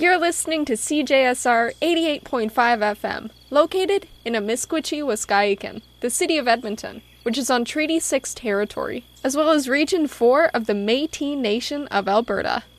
You're listening to CJSR 88.5 FM, located in Amiskwitchie, Wisconsin, the city of Edmonton, which is on Treaty 6 territory, as well as Region 4 of the Métis Nation of Alberta.